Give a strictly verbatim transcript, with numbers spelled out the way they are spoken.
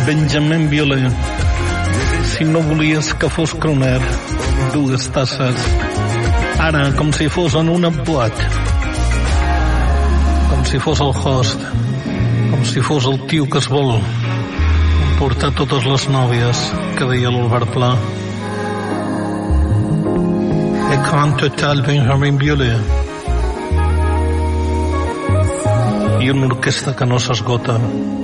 Benjamin Biolay. Si no volies que fos croner, dues tasses. Ara, com si fos en una boat. Com si fos el host. Com si fos el tio que es vol portar totes les nòvies, que deia l'Albert Pla. Écran total, Benjamin Biolay. I una orquestra que no s'esgota.